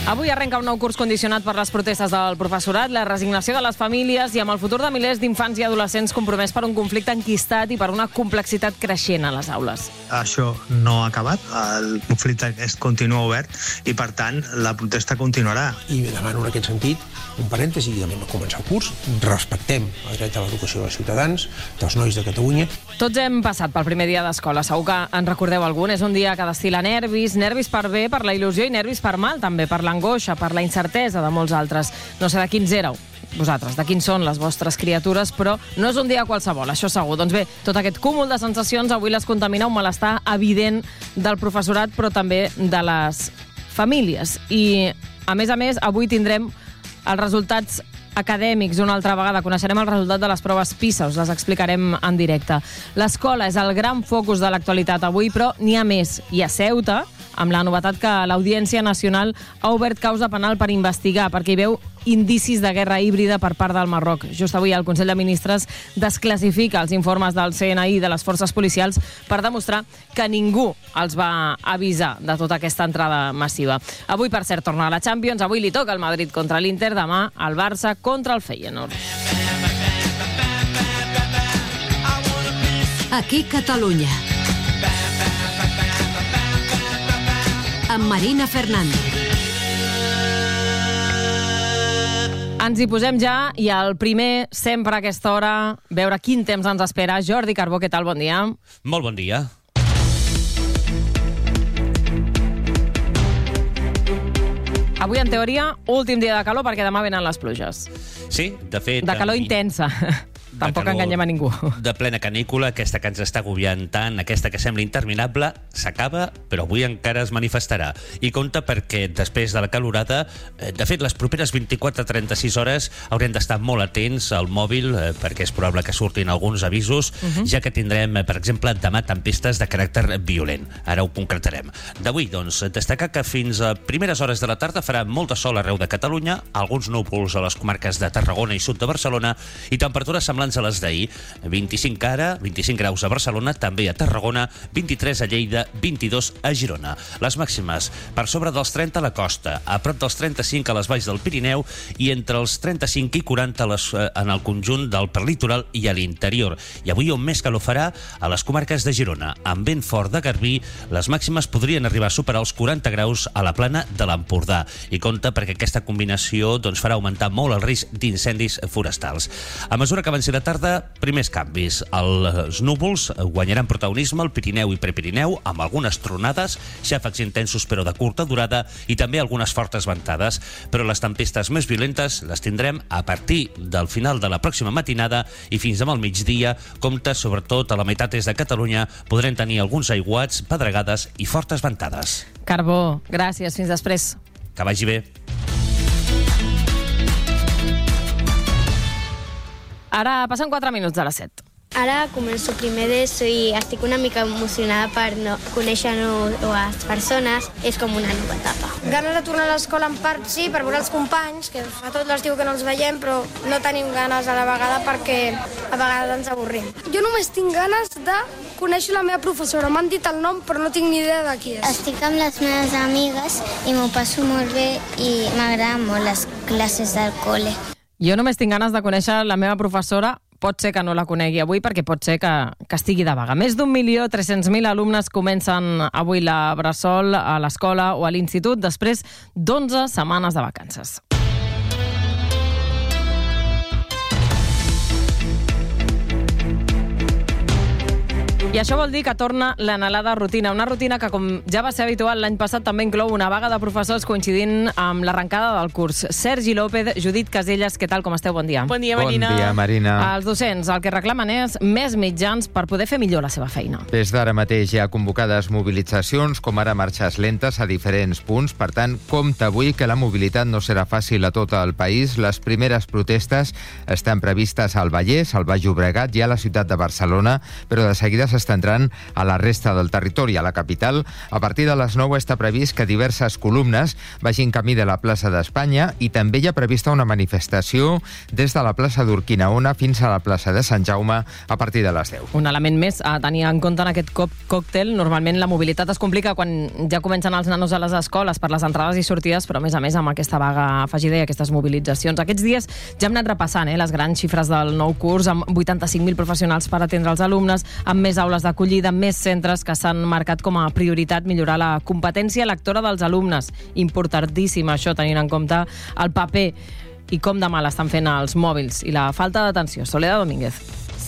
Avui arrenca un nou curs condicionat per les protestes del professorat, la resignació de les famílies i amb el futur de milers d'infants i adolescents compromès per un conflicte enquistat i per una complexitat creixent a les aules. Això no ha acabat, el conflicte continua obert i, per tant, la protesta continuarà. I demano en aquest sentit un parèntesi i demano començar el curs. Respectem el dret a l'educació dels ciutadans, dels nois de Catalunya. Tots hem passat pel primer dia d'escola, segur que en recordeu algun. És un dia que destila nervis per bé, per la il·lusió, i nervis per mal, també, per l'angoixa, per la incertesa de molts altres. No sé de quins éreu vosaltres, de quins són les vostres criatures, però no és un dia qualsevol, això segur. Doncs bé, tot aquest cúmul de sensacions avui les contamina un malestar evident del professorat, però també de les famílies. I, a més, avui tindrem els resultats acadèmics una altra vegada. Coneixerem el resultat de les proves PISA, us les explicarem en directe. L'escola és el gran focus de l'actualitat avui, però n'hi ha més. I a Ceuta, amb la novetat que l'Audiència Nacional ha obert causa penal per investigar, perquè hi veu indicis de guerra híbrida per part del Marroc. Just avui el Consell de Ministres desclassifica els informes del CNI i de les forces policials per demostrar que ningú els va avisar de tota aquesta entrada massiva. Avui, per cert, torna a la Champions. Avui li toca el Madrid contra l'Inter, demà el Barça contra el Feyenoord. Aquí Catalunya. Amb Marina Fernández. Ens hi posem ja, i el primer, sempre a aquesta hora, veure quin temps ens espera. Jordi Carbó, què tal? Bon dia. Molt bon dia. Avui, en teoria, últim dia de calor, perquè demà venen les pluges. Sí, de fet... De calor intensa. Tampoc enganyem a ningú. De plena canícula, aquesta que ens està agobiant tant, aquesta que sembla interminable, s'acaba, però avui encara es manifestarà. I compte perquè després de la calorada, de fet, les properes 24-36 hores haurem d'estar molt atents al mòbil, perquè és probable que surtin alguns avisos, ja que tindrem, per exemple, demà tempestes de caràcter violent. Ara ho concretarem. D'avui, doncs, destacar que fins a primeres hores de la tarda farà molt de sol arreu de Catalunya, alguns núvols a les comarques de Tarragona i sud de Barcelona, i temperatures semblants a les d'ahir. 25 ara, 25 graus a Barcelona, també a Tarragona, 23 a Lleida, 22 a Girona. Les màximes per sobre dels 30 a la costa, a prop dels 35 a les valls del Pirineu i entre els 35 i 40 en el conjunt del perlitoral i a l'interior. I avui on més calor farà a les comarques de Girona. Amb vent fort de garbí, les màximes podrien arribar a superar els 40 graus a la plana de l'Empordà. I compte perquè aquesta combinació farà augmentar molt el risc d'incendis forestals. A mesura que avanci la tarda, primers canvis. Els núvols guanyaran protagonisme al Pirineu i Prepirineu, amb algunes tronades, xàfecs intensos però de curta durada i també algunes fortes ventades. Però les tempestes més violentes les tindrem a partir del final de la pròxima matinada i fins demà al migdia. Compte, sobretot a la meitat est de Catalunya, podrem tenir alguns aiguats, pedregades i fortes ventades. Carbó, gràcies. Fins després. Que vagi bé. Ara passen 4 minuts de les 7. Ara començo primer d'ESO i estic una mica emocionada per conèixer noves persones. És com una nova etapa. Ganes de tornar a l'escola en part, sí, per veure els companys, que fa tot l'estiu que no els veiem, però no tenim ganes a la vegada perquè a vegades ens avorrim. Jo només tinc ganes de conèixer la meva professora. M'han dit el nom, però no tinc ni idea de qui és. Estic amb les meves amigues i m'ho passo molt bé i m'agraden molt les classes del col·le. Jo només tinc ganes de conèixer la meva professora. Pot ser que no la conegui avui perquè pot ser que estigui de vaga. Més d'1.300.000 alumnes comencen avui la bressol a l'escola o a l'institut després d'11 setmanes de vacances. I això vol dir que torna l'anhelada rutina. Una rutina que, com ja va ser habitual l'any passat, també inclou una vaga de professors coincidint amb l'arrencada del curs. Sergi López, Judit Caselles, què tal, com esteu? Bon dia. Bon dia, Marina. Bon dia, Marina. Els docents el que reclamen és més mitjans per poder fer millor la seva feina. Des d'ara mateix hi ha convocades mobilitzacions, com ara marxes lentes a diferents punts. Per tant, compte avui que la mobilitat no serà fàcil a tot el país. Les primeres protestes estan previstes al Vallès, al Baix Llobregat i a la ciutat de Barcelona, però de seguida s'estendran a la resta del territori. A la capital, a partir de les 9 està previst que diverses columnes vagin camí de la plaça d'Espanya i també hi ha prevista una manifestació des de la plaça d'Urquinaona fins a la plaça de Sant Jaume a partir de les 10. Un element més a tenir en compte en aquest còctel. Normalment la mobilitat es complica quan ja comencen els nanos a les escoles per les entrades i sortides, però a més amb aquesta vaga afegida i aquestes mobilitzacions. Aquests dies ja hem anat repassant les grans xifres del nou curs, amb 85.000 professionals per atendre els alumnes, amb més aules d'acollida, amb més centres que s'han marcat com a prioritat millorar la competència lectora dels alumnes. Importantíssim això, tenint en compte el paper i com de mal estan fent els mòbils i la falta d'atenció. Soledad Domínguez.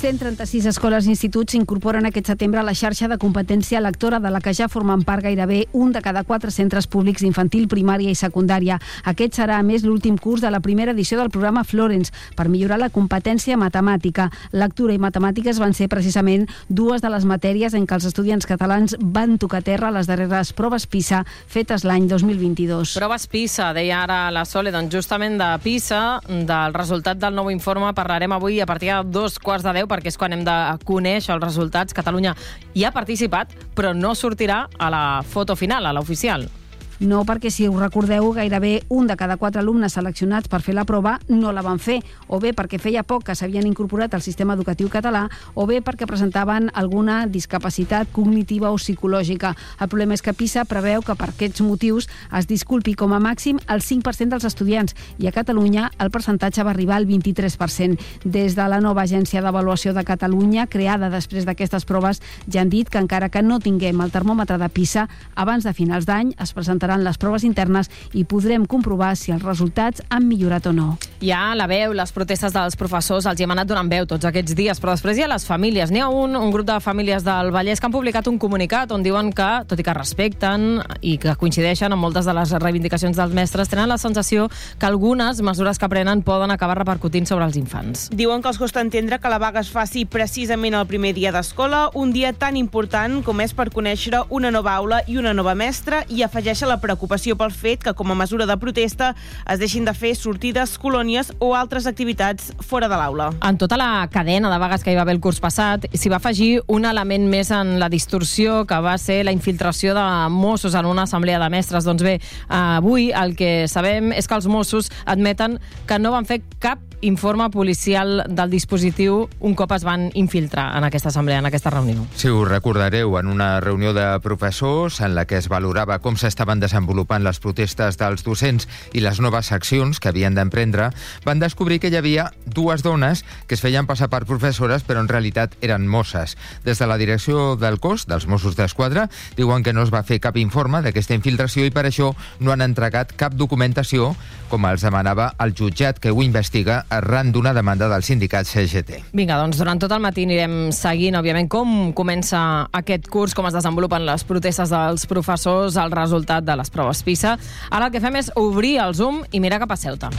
136 escoles i instituts s'incorporen aquest setembre a la xarxa de competència lectora de la que ja formen part gairebé un de cada 4 centres públics d'infantil, primària i secundària. Aquest serà, a més, l'últim curs de la primera edició del programa Florence per millorar la competència matemàtica. Lectura i matemàtiques van ser precisament dues de les matèries en què els estudiants catalans van tocar terra a les darreres proves PISA fetes l'any 2022. Proves PISA, deia ara la Sole, doncs justament de PISA, del resultat del nou informe, parlarem avui a partir de 2:15, perquè és quan hem de conèixer els resultats. Catalunya hi ha participat, però no sortirà a la foto final, a l'oficial. No, perquè si us recordeu, gairebé un de cada 4 alumnes seleccionats per fer la prova no la van fer, o bé perquè feia poc que s'havien incorporat al sistema educatiu català, o bé perquè presentaven alguna discapacitat cognitiva o psicològica. El problema és que PISA preveu que per aquests motius es disculpi com a màxim el 5% dels estudiants, i a Catalunya el percentatge va arribar al 23%. Des de la nova Agència d'Avaluació de Catalunya, creada després d'aquestes proves, ja han dit que encara que no tinguem el termòmetre de PISA, abans de finals d'any es presentarà les proves internes i podrem comprovar si els resultats han millorat o no. Hi ha la veu, les protestes dels professors, els hi hem anat donant veu tots aquests dies, però després hi ha les famílies. N'hi ha un grup de famílies del Vallès que han publicat un comunicat on diuen que, tot i que respecten i que coincideixen amb moltes de les reivindicacions dels mestres, tenen la sensació que algunes mesures que prenen poden acabar repercutint sobre els infants. Diuen que els costa entendre que la vaga es faci precisament el primer dia d'escola, un dia tan important com és per conèixer una nova aula i una nova mestra, i afegeixen la preocupació pel fet que, com a mesura de protesta, es deixin de fer sortides, colònies o altres activitats fora de l'aula. En tota la cadena de vagues que hi va haver el curs passat, s'hi va afegir un element més en la distorsió, que va ser la infiltració de Mossos en una assemblea de mestres. Doncs bé, avui el que sabem és que els Mossos admeten que no van fer cap informe policial del dispositiu un cop es van infiltrar en aquesta assemblea, en aquesta reunió. Si us recordareu, en una reunió de professors en la que es valorava com s'estaven desenvolupant les protestes dels docents i les noves accions que havien d'emprendre, van descobrir que hi havia dues dones que es feien passar per professores però en realitat eren mosses. Des de la direcció del cos, dels Mossos d'Esquadra, diuen que no es va fer cap informe d'aquesta infiltració i per això no han entregat cap documentació, com els demanava el jutjat que ho investiga arran d'una demanda del sindicat CGT. Vinga, doncs durant tot el matí anirem seguint, òbviament, com comença aquest curs, com es desenvolupen les protestes dels professors, el resultat de les proves PISA. Ara el que fem és obrir el Zoom i mirar cap a Ceuta.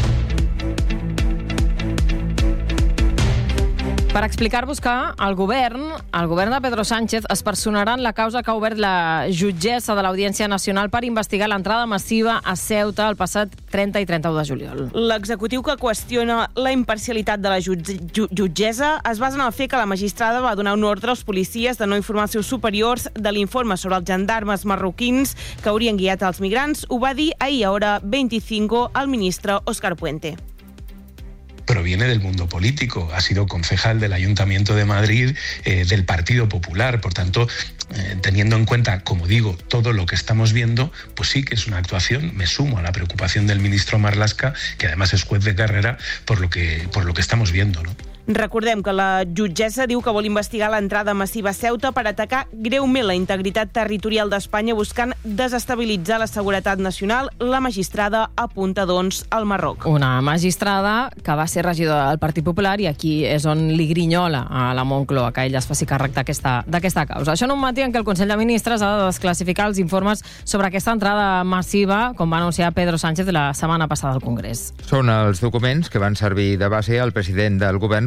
Per explicar-vos que el govern de Pedro Sánchez es personarà en la causa que ha obert la jutgessa de l'Audiència Nacional per investigar l'entrada massiva a Ceuta el passat 30 i 31 de juliol. L'executiu que qüestiona la imparcialitat de la jutgessa es basa en el fet que la magistrada va donar un ordre als policies de no informar els seus superiors de l'informe sobre els gendarmes marroquins que haurien guiat els migrants. Ho va dir ahir a Hora 25 el ministre Óscar Puente. Proviene del mundo político, ha sido concejal del Ayuntamiento de Madrid del Partido Popular, por tanto, teniendo en cuenta, como digo, todo lo que estamos viendo, pues sí que es una actuación. Me sumo a la preocupación del ministro Marlaska, que además es juez de carrera, por lo que estamos viendo, ¿no? Recordem que la jutgessa diu que vol investigar l'entrada massiva a Ceuta per atacar greument la integritat territorial d'Espanya buscant desestabilitzar la seguretat nacional. La magistrada apunta, doncs, al Marroc. Una magistrada que va ser regidora del Partit Popular i aquí és on li grinyola a la Moncloa que ella es faci càrrec d'aquesta causa. Això en un matí en què el Consell de Ministres ha de desclassificar els informes sobre aquesta entrada massiva, com va anunciar Pedro Sánchez la setmana passada al Congrés. Són els documents que van servir de base al president del govern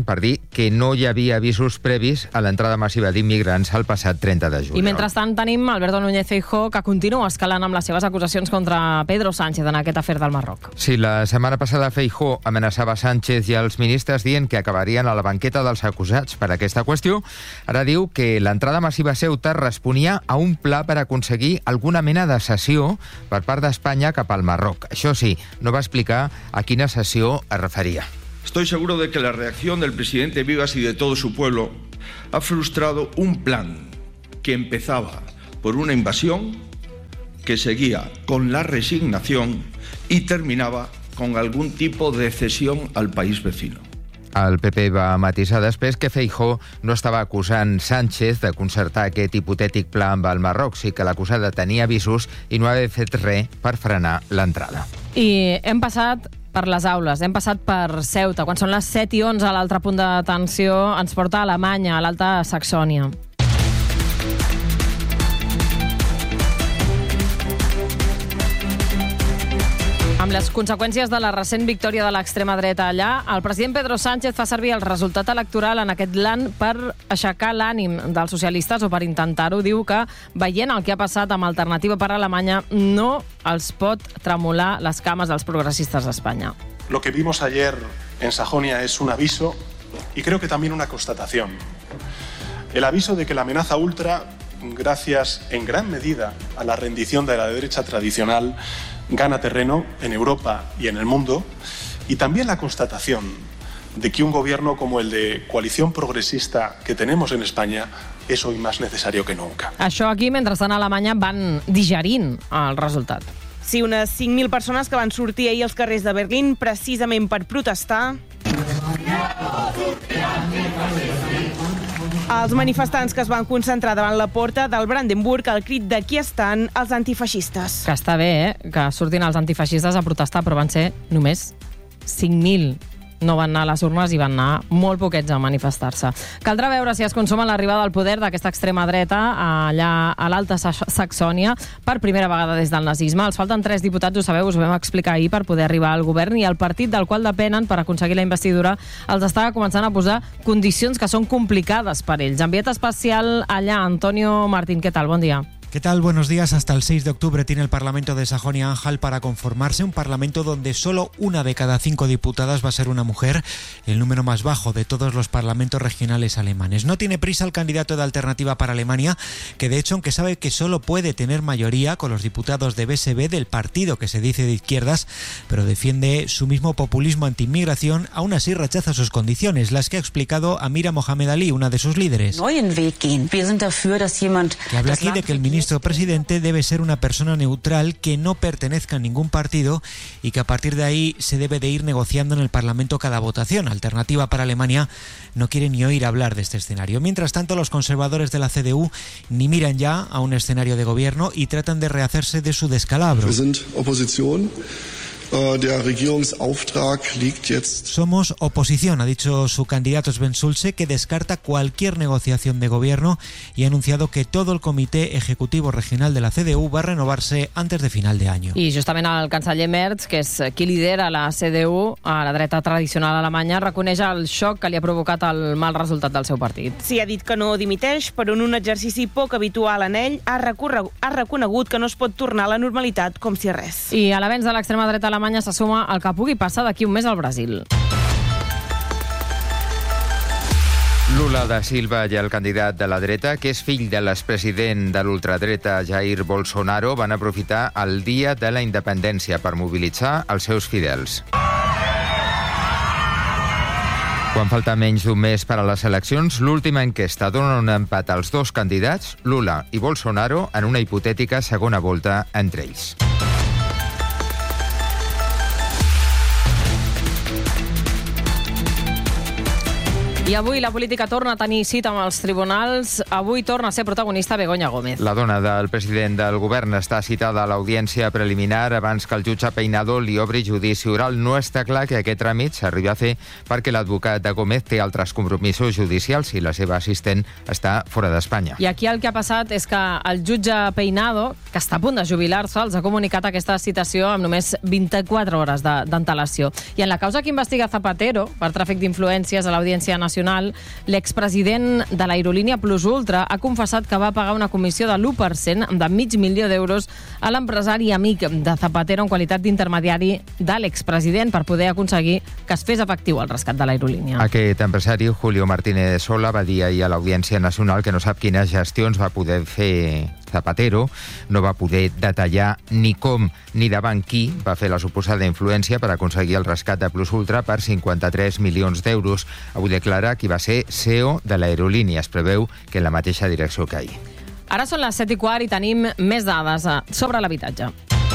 per dir que no hi havia avisos previs a l'entrada massiva d'immigrants el passat 30 de juliol. I mentrestant tenim Alberto Núñez Feijóo, que continua escalant amb les seves acusacions contra Pedro Sánchez en aquest afer del Marroc. Sí, la setmana passada Feijóo amenaçava Sánchez i els ministres dient que acabarien a la banqueta dels acusats per aquesta qüestió. Ara diu que l'entrada massiva a Ceuta responia a un pla per aconseguir alguna mena de cessió per part d'Espanya cap al Marroc. Això sí, no va explicar a quina cessió es referia. Estoy seguro de que la reacción del presidente Vivas y de todo su pueblo ha frustrado un plan que empezaba por una invasión, que seguía con la resignación y terminaba con algún tipo de cesión al país vecino. El PP va matisar després que Feijóo no estava acusant Sánchez de concertar aquest hipotètic pla amb el Marroc, sí que l'acusada tenia avisos i no havia fet res per frenar l'entrada. I hem passat per les aules, hem passat per Ceuta. Quan són les 7:11 a l'altre punt d'atenció ens porta a Alemanya, a l'Alta Saxònia. Amb les conseqüències de la recent victòria de l'extrema dreta allà, el president Pedro Sánchez fa servir el resultat electoral en aquest land per aixecar l'ànim dels socialistes o per intentar-ho. Diu que, veient el que ha passat amb Alternativa per Alemanya, no els pot tremolar les cames dels progressistes d'Espanya. Lo que vimos ayer en Sajonia es un aviso y creo que también una constatación. El aviso de que la amenaza ultra, gracias en gran medida a la rendición de la derecha tradicional, gana terreno en Europa y en el mundo, y también la constatación de que un gobierno como el de coalición progresista que tenemos en España és hoy más necesario que nunca. Això aquí, mentrestant a Alemanya van digerint el resultat. Sí, unes 5.000 persones que van sortir ahir als carrers de Berlín precisament per protestar. Els manifestants que es van concentrar davant la porta del Brandenburg al crit de qui estan els antifeixistes. Que està bé, que surtin els antifeixistes a protestar, però van ser només 5.000. No van anar a les urnes i van anar molt poquets a manifestar-se. Caldrà veure si es consuma l'arribada al poder d'aquesta extrema dreta allà a l'Alta Saxònia per primera vegada des del nazisme. Els falten 3 diputats, ho sabeu, us ho vam explicar ahir, per poder arribar al govern, i el partit del qual depenen per aconseguir la investidura els està començant a posar condicions que són complicades per ells. Enviat especial allà, Antonio Martín, què tal? Bon dia. ¿Qué tal? Buenos días. Hasta el 6 de octubre tiene el Parlamento de Sajonia-Anhalt para conformarse, un parlamento donde solo 1 de cada 5 diputadas va a ser una mujer, el número más bajo de todos los parlamentos regionales alemanes. No tiene prisa el candidato de Alternativa para Alemania, que de hecho, aunque sabe que solo puede tener mayoría con los diputados de BSB, del partido que se dice de izquierdas, pero defiende su mismo populismo anti-inmigración, aún así rechaza sus condiciones, las que ha explicado Amira Mohamed Ali, una de sus líderes. Que habla aquí de que el ministro presidente debe ser una persona neutral que no pertenezca a ningún partido y que a partir de ahí se debe de ir negociando en el Parlamento cada votación. Alternativa para Alemania no quiere ni oír hablar de este escenario. Mientras tanto, los conservadores de la CDU ni miran ya a un escenario de gobierno y tratan de rehacerse de su descalabro. Somos oposición, ha dicho su candidato Sven Schulze, que descarta cualquier negociación de gobierno y ha anunciado que todo el Comité Ejecutivo Regional de la CDU va a renovarse antes de final de año. I justament el canceller Merz, que és qui lidera la CDU, a la dreta tradicional alemanya, reconeix el xoc que li ha provocat el mal resultat del seu partit. Sí, ha dit que no dimiteix, però en un exercici poc habitual en ell ha reconegut que no es pot tornar a la normalitat com si res. I a l'avenç de l'extrema dreta alemanya se suma el que pugui passar d'aquí un mes al Brasil. Lula da Silva i el candidat de la dreta, que és fill de l'expresident de l'ultradreta Jair Bolsonaro, van aprofitar el dia de la independència per mobilitzar els seus fidels. Quan falta menys d'un mes per a les eleccions, l'última enquesta dona un empat als 2 candidats, Lula i Bolsonaro, en una hipotètica segona volta entre ells. I avui la política torna a tenir cita amb els tribunals. Avui torna a ser protagonista Begoña Gómez. La dona del president del govern està citada a l'audiència preliminar abans que el jutge Peinado li obri judici oral. No està clar que aquest tràmit s'arribi a fer perquè l'advocat de Gómez té altres compromisos judicials i la seva assistent està fora d'Espanya. I aquí el que ha passat és que el jutge Peinado, que està a punt de jubilar-se, els ha comunicat aquesta citació amb només 24 hores d'antelació. I en la causa que investiga Zapatero per tràfic d'influències a l'Audiència Nacional, l'expresident de l'aerolínia Plus Ultra ha confessat que va pagar una comissió de l'1% de $500,000 a l'empresari amic de Zapatero en qualitat d'intermediari de l'expresident per poder aconseguir que es fes efectiu el rescat de l'aerolínia. Aquest empresari, Julio Martínez Sola, va dir ahir a l'Audiència Nacional que no sap quines gestions va poder fer Zapatero, no va poder detallar ni com ni davant qui va fer la suposada influència per aconseguir el rescat de Plus Ultra per 53 milions d'euros. Avui declara qui va ser CEO de l'aerolínia. Es preveu que en la mateixa direcció que ahir. Ara són les 7:15 i tenim més dades sobre l'habitatge.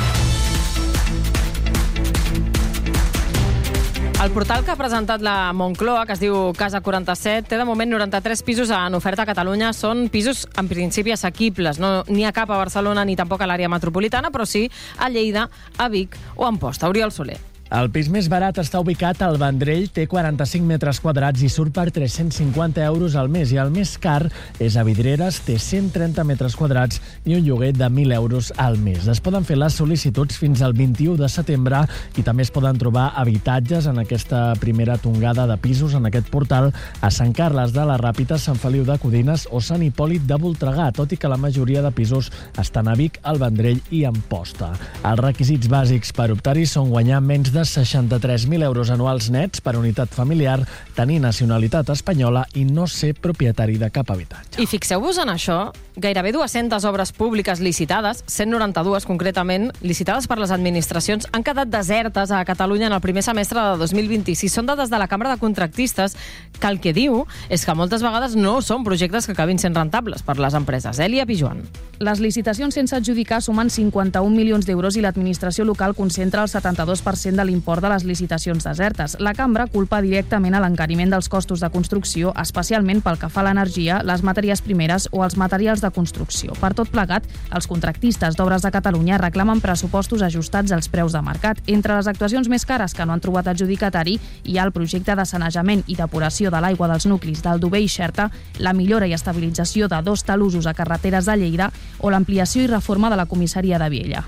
El portal que ha presentat la Moncloa, que es diu Casa 47, té de moment 93 pisos en oferta a Catalunya. Són pisos, en principi, assequibles. No n'hi ha cap a Barcelona ni tampoc a l'àrea metropolitana, però sí a Lleida, a Vic o a Amposta. Oriol Soler. El pis més barat està ubicat al Vendrell, té 45 metres quadrats i surt per 350 euros al mes. I el més car és a Vidreres, té 130 metres quadrats i un lloguer de 1.000 euros al mes. Es poden fer les sol·licituds fins al 21 de setembre i també es poden trobar habitatges en aquesta primera tongada de pisos en aquest portal a Sant Carles de la Ràpita, Sant Feliu de Codines o Sant Hipòlit de Voltregà, tot i que la majoria de pisos estan a Vic, al Vendrell i Amposta. Els requisits bàsics per optar-hi són guanyar menys de 63.000 euros anuals nets per unitat familiar, tenir nacionalitat espanyola i no ser propietari de cap habitatge. I fixeu-vos en això, gairebé 200 obres públiques licitades, 192 concretament, licitades per les administracions, han quedat desertes a Catalunya en el primer semestre de 2026. Són dades de la Cambra de Contractistes, que el que diu és que moltes vegades no són projectes que acabin sent rentables per les empreses. Elia Pijuan. Les licitacions sense adjudicar sumen 51 milions d'euros i l'administració local concentra el 72% de l'import de les licitacions desertes. La cambra culpa directament a l'encariment dels costos de construcció, especialment pel que fa a l'energia, les matèries primeres o els materials de construcció. Per tot plegat, els contractistes d'obres de Catalunya reclamen pressupostos ajustats als preus de mercat. Entre les actuacions més cares que no han trobat adjudicatari hi ha el projecte de sanejament i depuració de l'aigua dels nuclis d'Aldover i Xerta, la millora i estabilització de 2 talussos a carreteres de Lleida o l'ampliació i reforma de la comissaria de Viella.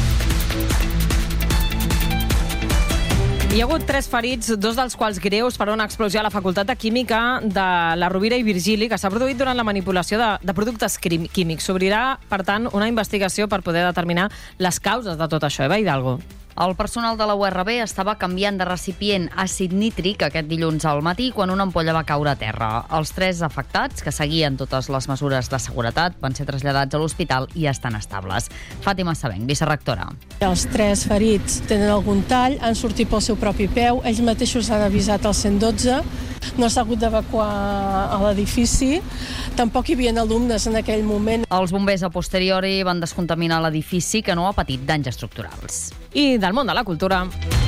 Hi ha hagut 3 ferits, 2 dels quals greus per una explosió a la Facultat de Química de la Rovira i Virgili, que s'ha produït durant la manipulació de productes químics. S'obrirà, per tant, una investigació per poder determinar les causes de tot això. Eva Hidalgo. El personal de la URB estava canviant de recipient àcid nítric aquest dilluns al matí quan una ampolla va caure a terra. Els 3 afectats, que seguien totes les mesures de seguretat, van ser traslladats a l'hospital i estan estables. Fàtima Sabenc, vicerectora. Els 3 ferits tenen algun tall, han sortit pel seu propi peu, ells mateixos han avisat al 112, no s'ha hagut d'evacuar a l'edifici, tampoc hi havia alumnes en aquell moment. Els bombers a posteriori van descontaminar l'edifici, que no ha patit danys estructurals. I del món de la cultura.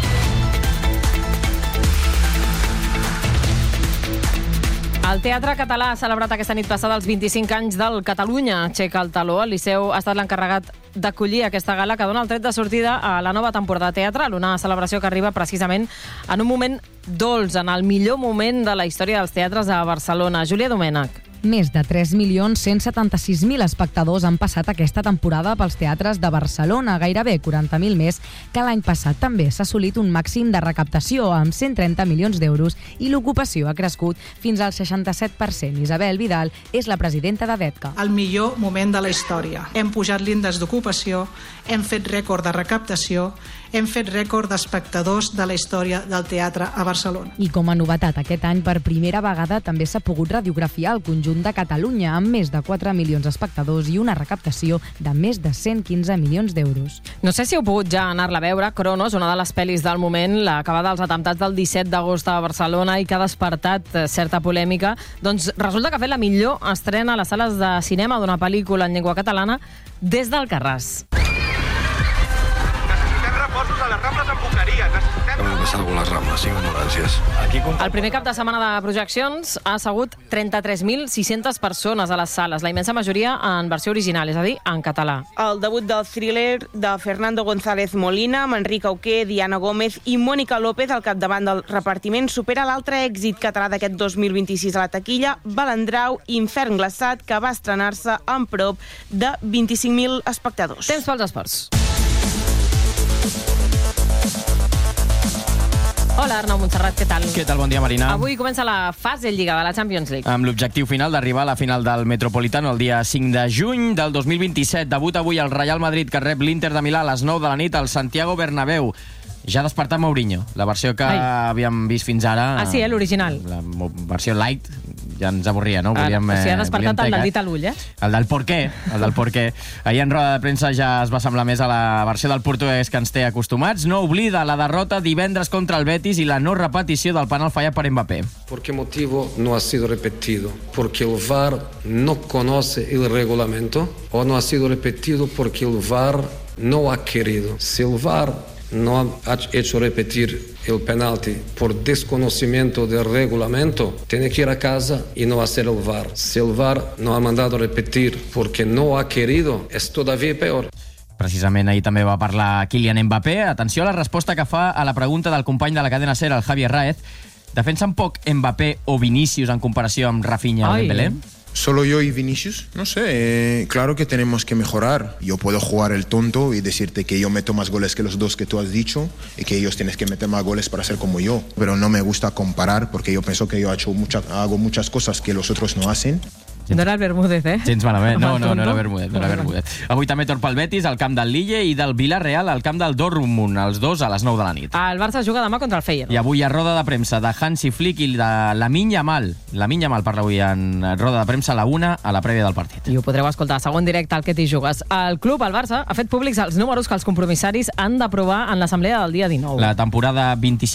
El Teatre Català ha celebrat aquesta nit passada els 25 anys del Catalunya Aixeca el Taló. El Liceu ha estat l'encarregat d'acollir aquesta gala que dona el tret de sortida a la nova temporada teatral, una celebració que arriba precisament en un moment dolç, en el millor moment de la història dels teatres a Barcelona. Júlia Domènech. Més de 3.176.000 espectadors han passat aquesta temporada pels teatres de Barcelona, gairebé 40.000 més que l'any passat. També s'ha assolit un màxim de recaptació amb 130 milions d'euros i l'ocupació ha crescut fins al 67%. Isabel Vidal és la presidenta de DETCA. El millor moment de la història. Hem pujat l'índex d'ocupació, hem fet rècord de recaptació, hem fet rècord d'espectadors de la història del teatre a Barcelona. I com a novetat, aquest any per primera vegada també s'ha pogut radiografiar el conjunt de Catalunya amb més de 4 milions d'espectadors i una recaptació de més de 115 milions d'euros. No sé si heu pogut ja anar-la a veure. Cronos, una de les pel·lis del moment, l'acabada dels atemptats del 17 d'agost a Barcelona i que ha despertat certa polèmica, doncs resulta que ha fet la millor estrena a les sales de cinema d'una pel·lícula en llengua catalana des del Carràs. Necessitem reforços a les Rambles en Boqueria. Hem de passar algunes Rambles, 5 ambulàncies. El primer cap de setmana de projeccions ha assegut 33.600 persones a les sales, la immensa majoria en versió original, és a dir, en català. El debut del thriller de Fernando González Molina, amb Enric Auqué, Diana Gómez i Mònica López al capdavant del repartiment supera l'altre èxit català d'aquest 2026 a la taquilla, Balandrau, Infern glaçat, que va estrenar-se amb prop de 25.000 espectadors. Temps pels esports. Hola, Arnau Montserrat, què tal? Què tal? Bon dia, Marina. Avui comença la fase Lliga de la Champions League. Amb l'objectiu final d'arribar a la final del Metropolitano el dia 5 de juny del 2027. Debut avui al Real Madrid, que rep l'Inter de Milà a les 9 de la nit al Santiago Bernabéu. Ja ha despertat Mourinho, la versió que havíem vist fins ara. Ah, sí, l'original. La versió light ja ens avorria, no? O sigui, ha despertat el del dit a l'ull, El del porqué. Ahir en roda de premsa ja es va semblar més a la versió del portuguès que ens té acostumats. No oblida la derrota divendres contra el Betis i la no repetició del penal fallat per Mbappé. ¿Por qué motivo no ha sido repetido? ¿Porque el VAR no conoce el reglamento? ¿O no ha sido repetido porque el VAR no ha querido? Si el VAR no ha hecho repetir el penalti por desconocimiento del reglamento, tiene que ir a casa y no hacer el VAR. Si el VAR no ha mandado repetir porque no ha querido, es todavía peor. Precisament ahir també va parlar Kylian Mbappé. Atenció a la resposta que fa a la pregunta del company de la cadena SER, el Javier Raez. Defensen poc Mbappé o Vinícius en comparació amb Rafinha o Dembélé? ¿Solo yo y Vinicius? No sé, claro que tenemos que mejorar. Yo puedo jugar el tonto y decirte que yo meto más goles que los dos que tú has dicho y que ellos tienen que meter más goles para ser como yo. Pero no me gusta comparar porque yo pienso que yo hago muchas cosas que los otros no hacen. No era el Bermúdez, Gens malament. No era Bermúdez. Avui també torna pel Betis, al camp del Lille, i del Villarreal, al camp del Dortmund, els dos a les 9 de la nit. El Barça juga demà contra el Feyenoord. I avui hi ha roda de premsa de Hansi Flick i de Lamine Yamal. Lamine Yamal parla avui en roda de premsa a la 1, a la prèvia del partit. I ho podreu escoltar segon directe al Que t'hi jugues. El club, el Barça, ha fet públics els números que els compromissaris han d'aprovar en l'assemblea del dia 19. La temporada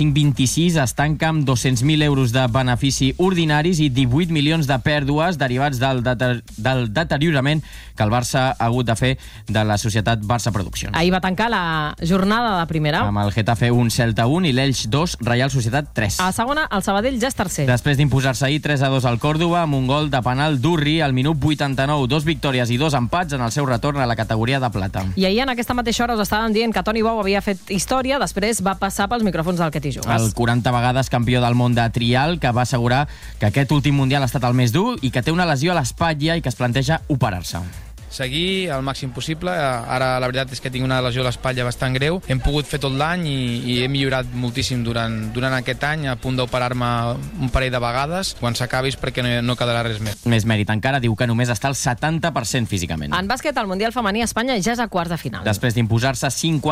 25-26 es tanca amb 200.000 euros de benefici ordinaris i 18 milions de pèrdues derivats del deteriorament que el Barça ha hagut de fer de la societat Barça Produccions. Ahir va tancar la jornada de primera. Amb el Getafe 1, Celta 1 i l'Elx 2, Reial Societat 3. A segona, el Sabadell ja és tercer. Després d'imposar-se ahir 3-2 al Còrdova amb un gol de penal d'Urri al minut 89, 2 victòries i 2 empats en el seu retorn a la categoria de plata. I ahir en aquesta mateixa hora us estàvem dient que Toni Bou havia fet història, després va passar pels micròfons del Que t'hi jugues. El 40 vegades campió del món de trial, que va assegurar que aquest últim mundial ha estat el més dur i que té una lesió a l'espatlla i que es planteja operar-se. Seguir al màxim possible. Ara la veritat és que tinc una lesió a l'espatlla bastant greu. Hem pogut fer tot l'any i he millorat moltíssim durant aquest any, a punt d'operar-me un parell de vegades. Quan s'acabis perquè no quedarà res més. Més mèrit encara, diu que només està al 70% físicament. En bàsquet, el Mundial femení, Espanya ja és a quarts de final. Després d'imposar-se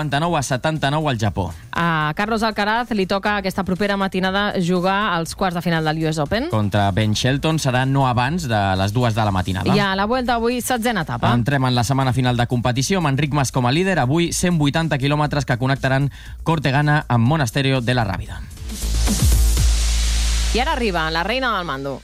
59-79 al Japó. A Carlos Alcaraz li toca aquesta propera matinada jugar als quarts de final del US Open. Contra Ben Shelton serà no abans de les 2 de la matinada. I a la Vuelta avui, 7ª etapa. Entrem en la setmana final de competició amb Enric Mas com a líder. Avui 180 quilòmetres que connectaran Cortegana amb Monasterio de la Rábida. I ara arriba la reina del mando.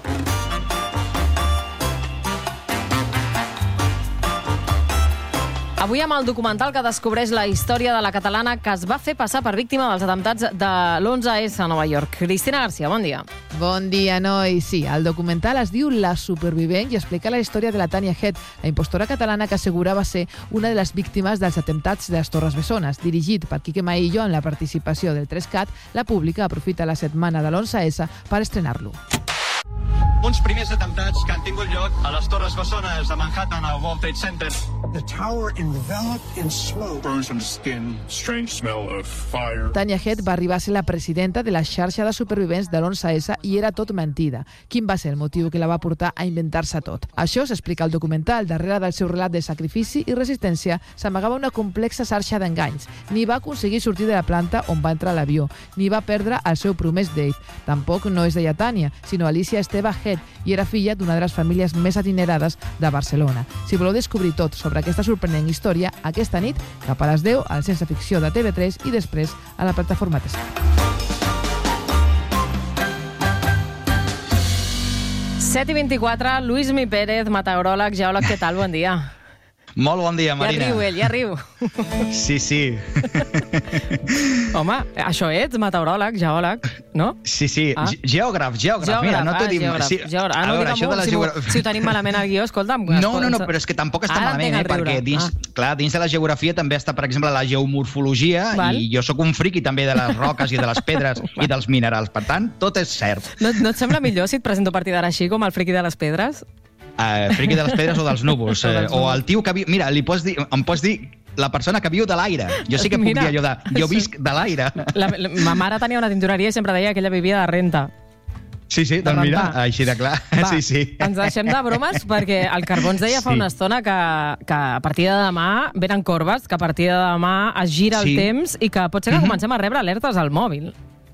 Avui amb el documental que descobreix la història de la catalana que es va fer passar per víctima dels atemptats de l'11S a Nova York. Cristina García, bon dia. Bon dia, noi. Sí, el documental es diu La supervivent i explica la història de la Tania Head, la impostora catalana que assegurava ser una de les víctimes dels atemptats de les Torres Bessones. Dirigit per Quique Maillo en la participació del 3CAT, la Pública aprofita la setmana de l'11S per estrenar-lo. Uns primers atemptats que han tingut lloc a les Torres Bessones de Manhattan al World Trade Center. The tower enveloped in smoke. Frozen skin, strange smell of fire. Tania Head va arribar a ser la presidenta de la xarxa de supervivents de l'11S i era tot mentida. Quin va ser el motiu que la va portar a inventar-se tot? Això s'explica al documental. Darrere del seu relat de sacrifici i resistència s'amagava una complexa xarxa d'enganys. Ni va aconseguir sortir de la planta on va entrar l'avió, ni va perdre el seu promès Dave. Tampoc no es deia Tania, sinó Alicia Esteve Head, i era filla d'una de les famílies més adinerades de Barcelona. Si voleu descobrir tot sobre aquesta sorprenent història, aquesta nit, cap a les 10, al Sense Ficció de TV3 i després a la plataforma TESAT. 7:24, Lluís Mi Pérez, meteoròleg, geòleg, què tal? Bon dia. Molt bon dia, Marina. Ja riu. Sí. Home, això ets, meteoròleg, geòleg, no? Sí. Geògraf. Mira, no t'ho dic... Si ho tenim malament al guió, escolta'm... No, però és que tampoc està malament, perquè dins de la geografia també està, per exemple, la geomorfologia, i jo sóc un friqui també de les roques i de les pedres i dels minerals. Per tant, tot és cert. No et sembla millor si et presento a partir d'ara així, com el friqui de les pedres? Friqui de les pedres o dels núvols. O el tio que viu... Mira, em pots dir la persona que viu de l'aire. Jo sí que puc dir allò de... Jo visc de l'aire. Ma mare tenia una tintoreria i sempre deia que ella vivia de renta. Sí, doncs mira, així de clar. Sí. Ens deixem de bromes perquè el Carbó ens deia fa una estona que a partir de demà venen corbes, que a partir de demà es gira el temps i que pot ser que comencem a rebre alertes al mòbil.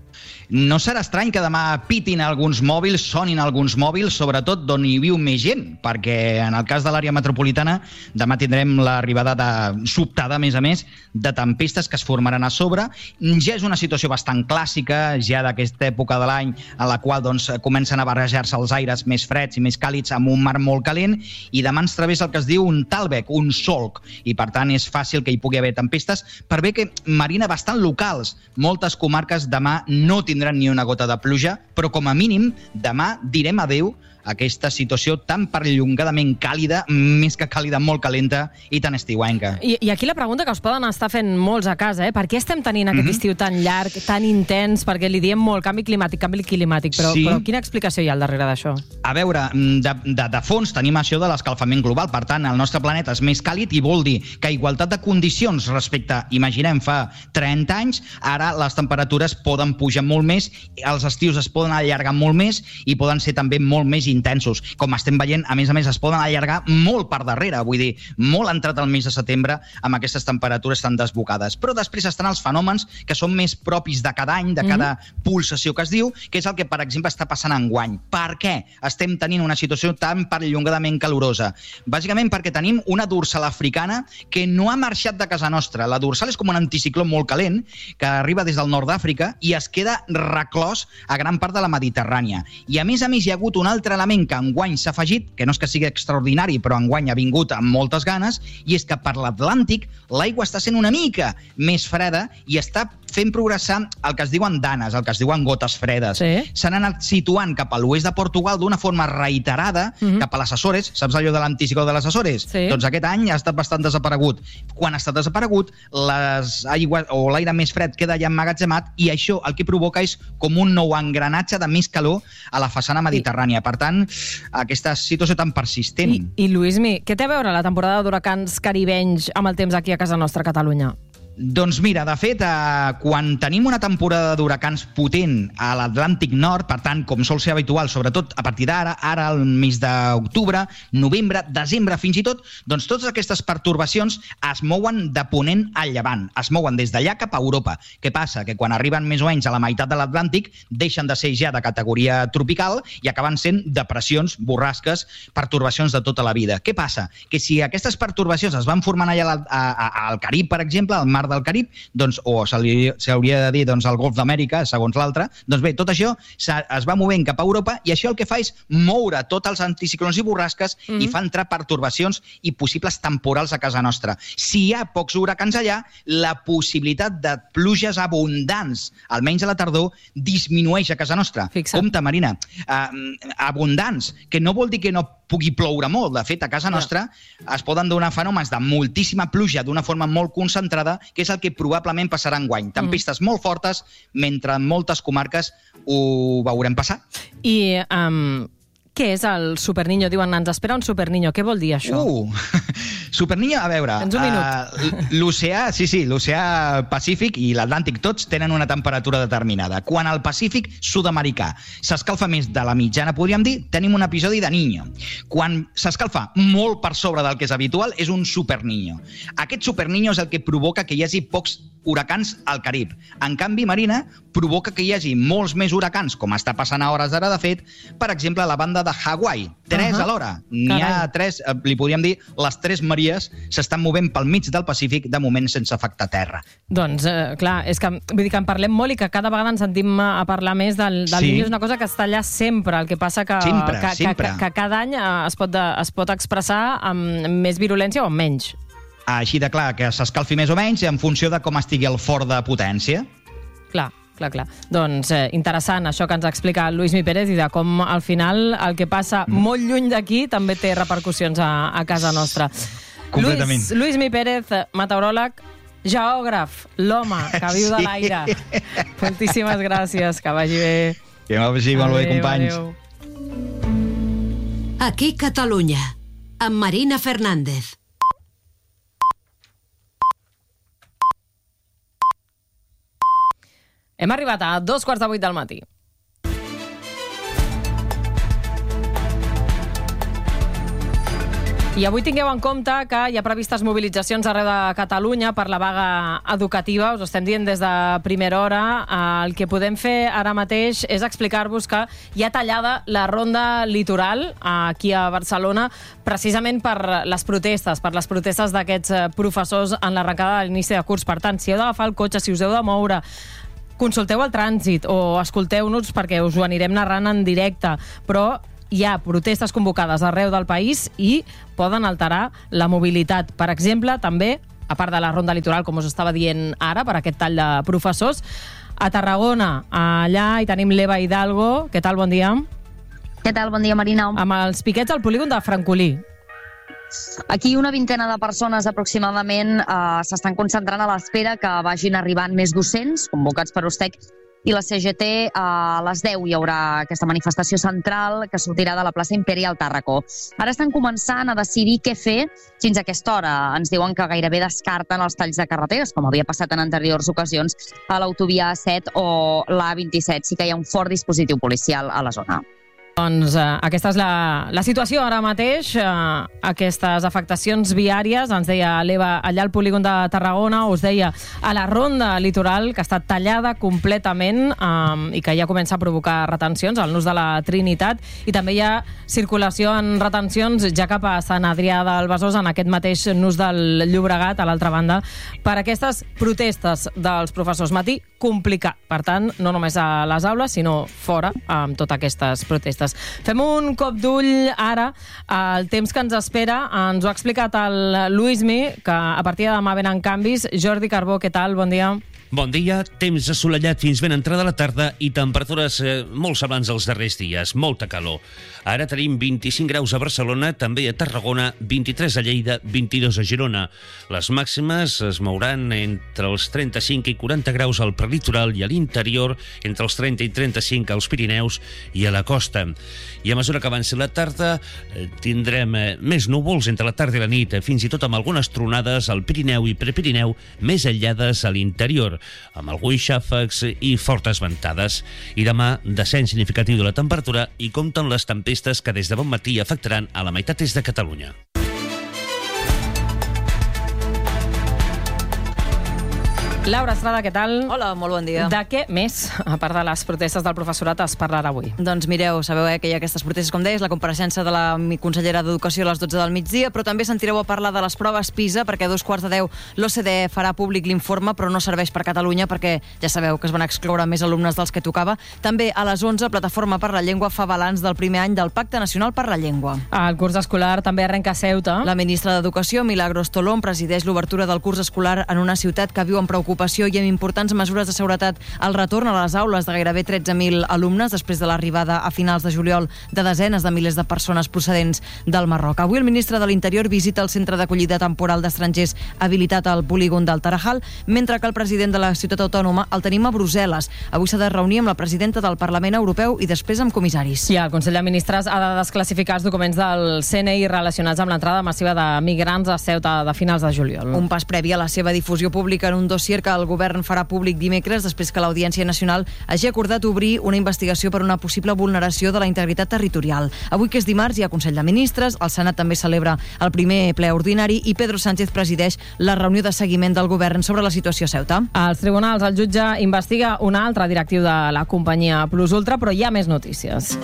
No serà estrany que demà pitin alguns mòbils, sonin alguns mòbils, sobretot d'on hi viu més gent, perquè en el cas de l'àrea metropolitana demà tindrem l'arribada sobtada, a més, de tempestes que es formaran a sobre. Ja és una situació bastant clàssica, ja d'aquesta època de l'any, en la qual comencen a barrejar-se els aires més freds i més càlids amb un mar molt calent, i demà ens travessa el que es diu un talbec, un solc, i per tant és fàcil que hi pugui haver tempestes, per bé que, Marina, bastant locals. Moltes comarques demà no tindran ni una gota de pluja, però com a mínim demà direm adeu a aquesta situació tan perllongadament càlida, més que càlida, molt calenta i tan estiuenca. I aquí la pregunta que us poden estar fent molts a casa, per què estem tenint aquest estiu tan llarg, tan intens, perquè li diem molt canvi climàtic, però quina explicació hi ha al darrere d'això? A veure, de fons tenim això de l'escalfament global, per tant, el nostre planeta és més càlid i vol dir que a igualtat de condicions respecte, imaginem, fa 30 anys, ara les temperatures poden pujar molt més, els estius es poden allargar molt més i poden ser també molt més intensos. Com estem veient, a més, es poden allargar molt per darrere, vull dir, molt entrat el mes de setembre amb aquestes temperatures tan desbocades. Però després estan els fenòmens que són més propis de cada any, de cada pulsació que es diu, que és el que, per exemple, està passant enguany. Per què estem tenint una situació tan perllongadament calorosa? Bàsicament perquè tenim una dorsal africana que no ha marxat de casa nostra. La dorsal és com un anticicló molt calent que arriba des del nord d'Àfrica i es queda reclòs a gran part de la Mediterrània. I a més hi ha hagut un altre element que enguany s'ha afegit, que no és que sigui extraordinari, però enguany ha vingut amb moltes ganes, i és que per l'Atlàntic l'aigua està sent una mica més freda i està fent progressar el que es diuen danes, el que es diuen gotes fredes. S'han anat situant cap a l'oest de Portugal d'una forma reiterada cap a les Açores. Saps allò de l'anticicló de les Açores? Doncs aquest any ha estat bastant desaparegut. Quan ha estat desaparegut, l'aire més fred queda ja emmagatzemat i això el que provoca és com un nou engranatge de més calor a la façana mediterrània. Per tant, aquesta situació tan persistent. I Lluïsmi, què té a veure la temporada d'huracans caribenys amb el temps aquí a casa nostra, a Catalunya? Doncs mira, de fet, quan tenim una temporada d'huracans potent a l'Atlàntic Nord, per tant, com sol ser habitual, sobretot a partir d'ara, ara al mes d'octubre, novembre, desembre, fins i tot, doncs totes aquestes pertorbacions es mouen de ponent a llevant, es mouen des d'allà cap a Europa. Què passa? Que quan arriben més o menys a la meitat de l'Atlàntic deixen de ser ja de categoria tropical i acaben sent depressions, borrasques, pertorbacions de tota la vida. Què passa? Que si aquestes pertorbacions es van formant allà al Carib, per exemple, al mar del Carib, doncs, o s'hauria de dir al Golf d'Amèrica, segons l'altre, doncs bé, tot això es va movent cap a Europa i això el que fa és moure tots els anticiclons i borrasques i fa entrar pertorbacions i possibles temporals a casa nostra. Si hi ha pocs huracans allà, la possibilitat de pluges abundants, almenys a la tardor, disminueix a casa nostra. Compte, Marina, abundants, que no vol dir que no pugui ploure molt. De fet, a casa nostra es poden donar fenòmens de moltíssima pluja d'una forma molt concentrada, que és el que probablement passarà enguany. Tempestes molt fortes, mentre en moltes comarques ho veurem passar. I què és el Superniño? Diuen, ens espera un Superniño. Què vol dir això? Superniño, a veure, l'oceà, l'oceà Pacífic i l'Atlàntic tots tenen una temperatura determinada. Quan el Pacífic sud-americà s'escalfa més de la mitjana, podríem dir, tenim un episodi de Niño. Quan s'escalfa molt per sobre del que és habitual, és un Superniño. Aquest Superniño és el que provoca que hi hagi pocs huracans al Carib. En canvi, Marina, provoca que hi hagi molts més huracans, com està passant a hores d'ara, de fet, per exemple, a la banda de Hawaii. 3 alhora. N'hi ha 3, li podríem dir, les 3 maries s'estan movent pel mig del Pacífic, de moment sense afectar terra. Doncs, clar, és que, vull dir que en parlem molt i que cada vegada ens sentim a parlar més del niño. És una cosa que està allà sempre, el que passa que cada any es pot expressar amb més virulència o amb menys. Així de clar, que s'escalfi més o menys en funció de com estigui el fort de potència. Clar. Doncs interessant això que ens explica Luismi Pérez i de com al final el que passa molt lluny d'aquí també té repercussions a casa nostra. Completament. Luismi Pérez, meteoròleg, geògraf, l'home que viu de l'aire. Moltíssimes gràcies, que vagi bé. Que vagi molt bé, companys. Aquí Catalunya, amb Marina Fernández. Hem arribat a 7:45 del matí. I avui tingueu en compte que hi ha previstes mobilitzacions arreu de Catalunya per la vaga educativa. Us ho estem dient des de primera hora. El que podem fer ara mateix és explicar-vos que hi ha tallada la ronda litoral aquí a Barcelona precisament per les protestes d'aquests professors en l'arrencada de l'inici de curs. Per tant, si heu d'agafar el cotxe, si us heu de moure, consulteu el trànsit o escolteu-nos perquè us ho anirem narrant en directe. Però hi ha protestes convocades arreu del país i poden alterar la mobilitat. Per exemple, també, a part de la ronda litoral, com us estava dient ara, per aquest tall de professors, a Tarragona, allà hi tenim l'Eva Hidalgo. Què tal, bon dia? Què tal, bon dia, Marina. Amb els piquets al polígon de Francolí. Aquí una vintena de persones aproximadament s'estan concentrant a l'espera que vagin arribant més docents, convocats per USTEC i la CGT. A les 10 hi haurà aquesta manifestació central que sortirà de la plaça Imperial Tàrraco. Ara estan començant a decidir què fer fins a aquesta hora. Ens diuen que gairebé descarten els talls de carreteres, com havia passat en anteriors ocasions a l'autovia A7 o l'A27. Sí que hi ha un fort dispositiu policial a la zona. Doncs aquesta és la situació ara mateix, aquestes afectacions viàries, ens deia l'Eva, allà al polígon de Tarragona, us deia a la ronda litoral, que ha estat tallada completament i que ja comença a provocar retencions al nus de la Trinitat, i també hi ha circulació en retencions ja cap a Sant Adrià del Besòs, en aquest mateix nus del Llobregat, a l'altra banda, per aquestes protestes dels professors. Matí complicat, per tant, no només a les aules, sinó fora, amb totes aquestes protestes. Fem un cop d'ull ara al temps que ens espera. Ens ho ha explicat el Luismi, que a partir de demà venen canvis. Jordi Carbó, què tal? Bon dia. Bon dia, temps assolellat fins ben entrada la tarda i temperatures molt semblants als darrers dies, molta calor. Ara tenim 25 graus a Barcelona, també a Tarragona, 23 a Lleida, 22 a Girona. Les màximes es mouran entre els 35 i 40 graus al prelitoral i a l'interior, entre els 30 i 35 als Pirineus i a la costa. I a mesura que avanci la tarda tindrem més núvols entre la tarda i la nit, fins i tot amb algunes tronades al Pirineu i Prepirineu, més aïllades a l'interior, amb alguns xàfecs i fortes ventades. I demà, descens significatiu de la temperatura i compten les tempestes que des de bon matí afectaran a la meitat est de Catalunya. Laura Estrada, què tal? Hola, molt bon dia. De què més, a part de les protestes del professorat, es parlarà avui? Doncs mireu, sabeu que hi ha aquestes protestes, com deies, la compareixença de la consellera d'Educació a les 12 del migdia, però també sentireu a parlar de les proves PISA, perquè a 2:45 l'OCDE farà públic l'informe, però no serveix per Catalunya, perquè ja sabeu que es van excloure més alumnes dels que tocava. També a les 11, Plataforma per la Llengua fa balanç del primer any del Pacte Nacional per la Llengua. El curs escolar també arrenca a Ceuta. La ministra d'Educació, Milagros Tolón, presideix l'obertura del curs escolar en una ciutat que viu amb preocupació i amb importants mesures de seguretat al retorn a les aules de gairebé 13.000 alumnes després de l'arribada a finals de juliol de desenes de milers de persones procedents del Marroc. Avui el ministre de l'Interior visita el centre d'acollida temporal d'estrangers habilitat al polígon del Tarajal, mentre que el president de la ciutat autònoma el tenim a Brussel·les. Avui s'ha de reunir amb la presidenta del Parlament Europeu i després amb comissaris. I el Consell de Ministres ha de desclassificar els documents del CNI relacionats amb l'entrada massiva de migrants a Ceuta de finals de juliol. Un pas previ a la seva difusió pública en un dossier que el govern farà públic dimecres després que l'Audiència Nacional hagi acordat obrir una investigació per una possible vulneració de la integritat territorial. Avui, que és dimarts, hi ha Consell de Ministres, el Senat també celebra el primer ple ordinari i Pedro Sánchez presideix la reunió de seguiment del govern sobre la situació a Ceuta. Als tribunals, el jutge investiga un altre directiu de la companyia Plus Ultra, però hi ha més notícies.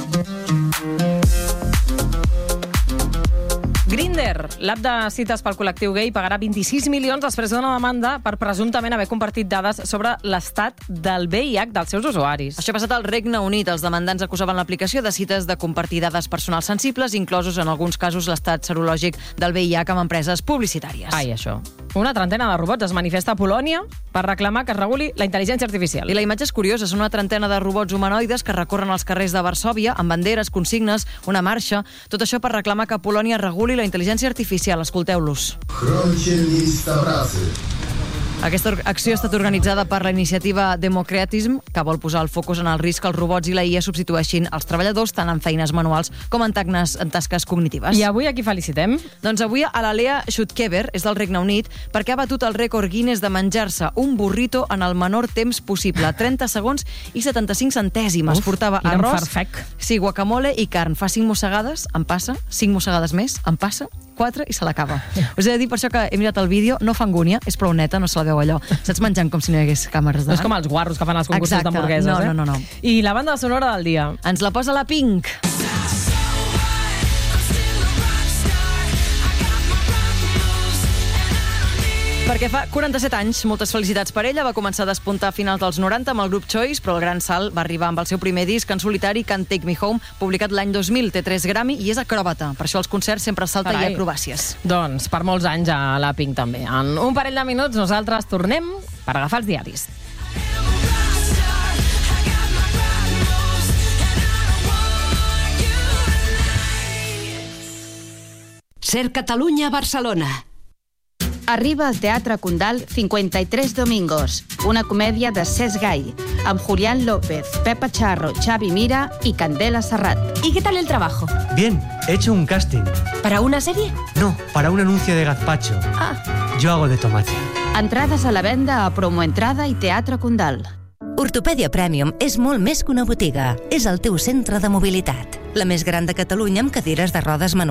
Grindr, l'app de cites pel col·lectiu gay, pagarà 26 milions després d'una demanda per presumptament haver compartit dades sobre l'estat del VIH dels seus usuaris. Això ha passat al Regne Unit. Els demandants acusaven l'aplicació de cites de compartir dades personals sensibles, inclosos en alguns casos l'estat serològic del VIH amb empreses publicitàries. Ai, això. Una trentena de robots es manifesta a Polònia per reclamar que es reguli la intel·ligència artificial. I la imatge és curiosa. Són una trentena de robots humanoides que recorren els carrers de Varsòvia amb banderes, consignes, una marxa. Tot això per reclamar que Polònia reguli la intel·ligència artificial. Escolteu-los. Aquesta acció ha estat organitzada per la iniciativa Democratism, que vol posar el focus en el risc que els robots i la IA substitueixin els treballadors tant en feines manuals com en tasques cognitives. I avui a qui felicitem? Doncs avui a la Lea Schutkever, és del Regne Unit, perquè ha batut el rècord Guinness de menjar-se un burrito en el menor temps possible, 30 segons i 75 centèsimes. Portava arròs, sí, guacamole i carn. Fa 5 mossegades, em passa, 5 mossegades més, em passa, 4 i se l'acaba. Us he de dir per això que he mirat el vídeo, no fa angúnia, és prou neta, no se la veu allò. Saps, menjant com si no hi hagués càmeres davant? No és com els guarros que fan els concursos d'hamburgueses, no. I la banda sonora del dia? Ens la posa la Pink. Perquè fa 47 anys, moltes felicitats per ella, va començar a despuntar a finals dels 90 amb el grup Choice, però el gran salt va arribar amb el seu primer disc en solitari, Can't Take Me Home, publicat l'any 2000, té 3 Grammy i és acròbata. Per això als concerts sempre salta i acrobàcies. Doncs per molts anys a la Pink també. En un parell de minuts nosaltres tornem per agafar els diaris. Ser Catalunya, Barcelona. Arriba al Teatre Condal 53 Domingos, una comèdia de Cesc Gai, amb Julián López, Pepa Charro, Xavi Mira y Candela Serrat. ¿Y qué tal el trabajo? Bien, he hecho un casting. ¿Para una serie? No, para un anuncio de gazpacho. Yo hago de tomate. Entrades a la venda a Promoentrada i Teatre Condal. Ortopèdia Premium és molt més que una botiga. És el teu centre de mobilitat. La més gran de Catalunya amb cadires de rodes manuals